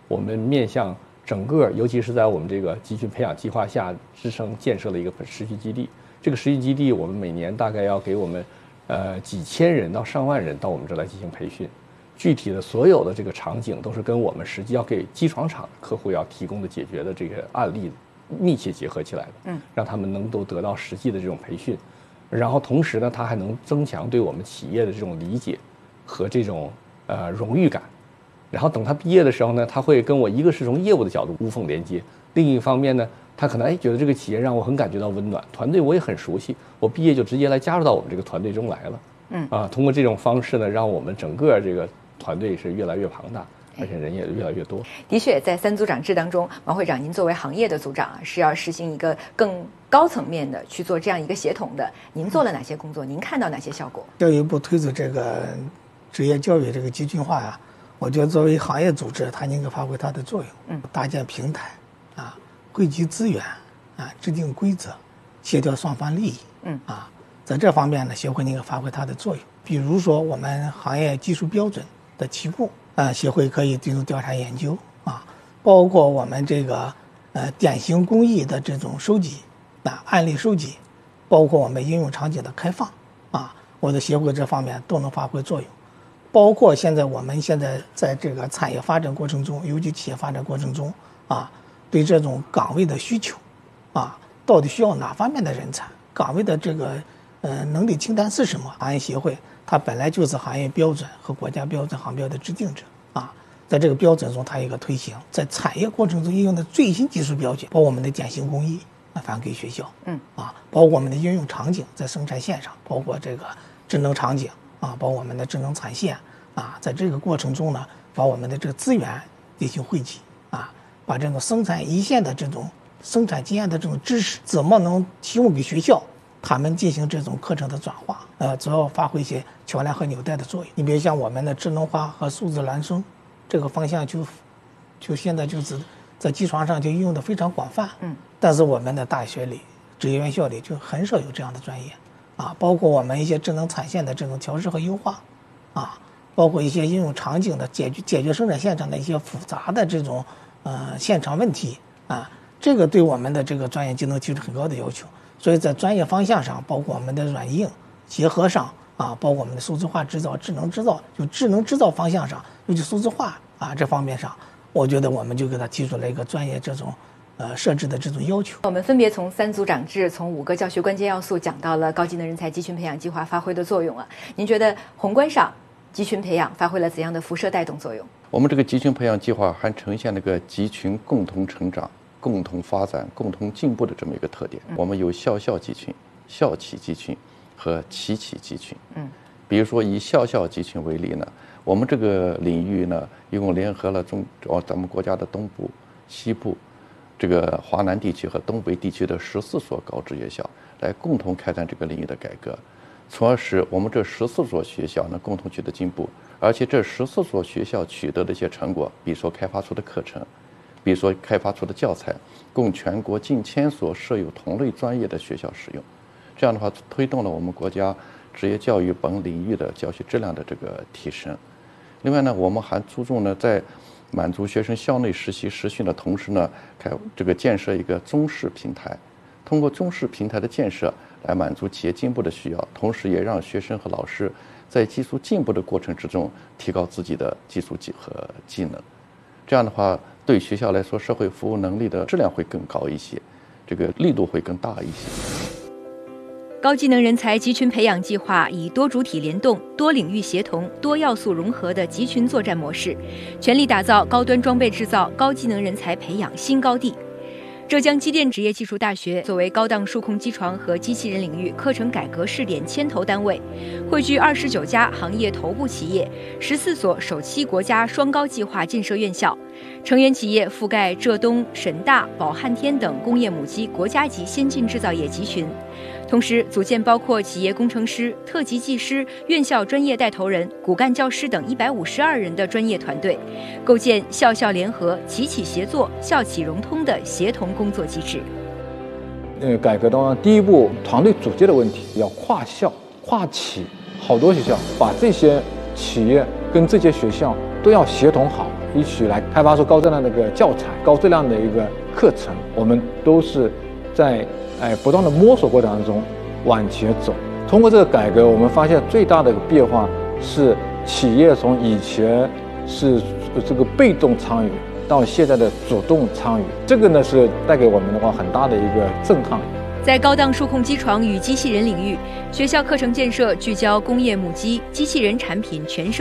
我们面向整个，尤其是在我们这个集群培养计划下支撑建设了一个实习基地。这个实习基地，我们每年大概要给我们几千人到上万人到我们这儿来进行培训。具体的所有的这个场景都是跟我们实际要给机床厂客户要提供的解决的这个案例密切结合起来的，让他们能够得到实际的这种培训，然后同时呢，它还能增强对我们企业的这种理解和这种荣誉感。然后等他毕业的时候呢，他会跟我一个是从业务的角度无缝连接，另一方面呢，他可能觉得这个企业让我很感觉到温暖，团队我也很熟悉，我毕业就直接来加入到我们这个团队中来了。通过这种方式呢，让我们整个这个团队是越来越庞大，而且人也越来越多。 的确，在三组长制当中，王会长，您作为行业的组长是要实行一个更高层面的去做这样一个协同的。您做了哪些工作？您看到哪些效果？ 教育部推出这个职业教育这个集群化呀，我觉得作为行业组织，它应该发挥它的作用。搭建平台汇集资源制定规则，协调双方利益。在这方面呢，协会应该发挥它的作用。比如说，我们行业技术标准的起步协会可以进行调查研究包括我们这个典型工艺的这种收集案例收集，包括我们应用场景的开放我的协会这方面都能发挥作用。包括我们现在在这个产业发展过程中，尤其企业发展过程中对这种岗位的需求到底需要哪方面的人才，岗位的这个能力清单是什么？行业协会它本来就是行业标准和国家标准行标的制定者在这个标准中它有一个推行，在产业过程中应用的最新技术标准，包括我们的典型工艺发给学校包括我们的应用场景在生产线上，包括这个智能场景包括我们的智能产线在这个过程中呢，把我们的这个资源进行汇集把这种生产一线的这种生产经验的这种知识怎么能提供给学校，他们进行这种课程的转化主要发挥一些桥梁和纽带的作用。你比如像我们的智能化和数字孪生这个方向就现在就是在机床上就应用的非常广泛但是我们的大学里职业院校里就很少有这样的专业包括我们一些智能产线的这种调试和优化包括一些应用场景的解决生产现场的一些复杂的这种现场问题这个对我们的这个专业技能提出很高的要求。所以在专业方向上，包括我们的软硬结合上包括我们的数字化制造、智能制造，就智能制造方向上，尤其数字化这方面上，我觉得我们就给他提出了一个专业这种设置的这种要求。 我们分别从三组长制，从5个教学关键要素讲到了高技能人才集群培养计划发挥的作用您觉得宏观上集群培养发挥了怎样的辐射带动作用？ 我们这个集群培养计划还呈现了个集群共同成长、共同发展、共同进步的这么一个特点。我们有校集群、校企集群和企集群。比如说以校集群为例呢，我们这个领域呢，一共联合了咱们国家的东部、西部、这个华南地区和东北地区的14所高职业校，来共同开展这个领域的改革，从而使我们这14所学校呢共同取得进步。而且这14所学校取得的一些成果，比如说开发出的课程，比如说开发出的教材，供全国近1000所设有同类专业的学校使用。这样的话，推动了我们国家职业教育本领域的教学质量的这个提升。另外呢，我们还注重呢，在满足学生校内实习实训的同时呢，建设一个中式平台，通过中式平台的建设来满足企业进步的需要，同时也让学生和老师在技术进步的过程之中提高自己的技术和技能。这样的话，对学校来说，社会服务能力的质量会更高一些，这个力度会更大一些。 高技能人才集群培养计划以多主体联动、多领域协同、多要素融合的集群作战模式，全力打造高端装备制造、高技能人才培养新高地。浙江机电职业技术大学作为高档数控机床和机器人领域课程改革试点牵头单位，汇聚29家行业头部企业、14所首期国家双高计划建设院校，成员企业覆盖浙东、沈大、宝汉天等工业母机国家级先进制造业集群。同时组建包括企业工程师、特级技师、院校专业带头人、骨干教师等152人的专业团队，构建校联合、企协作、校企融通的协同工作机制。 改革当中第一步，团队组建的问题要跨校、跨企，好多学校把这些企业跟这些学校都要协同好，一起来开发出高质量的一个教材、高质量的一个课程。我们都是在不断的摸索过程当中往前走。通过这个改革，我们发现最大的一个变化是企业从以前是这个被动参与到现在的主动参与，这个呢是带给我们的话很大的一个震撼。 在高档数控机床与机器人领域，学校课程建设聚焦工业母机、机器人产品全生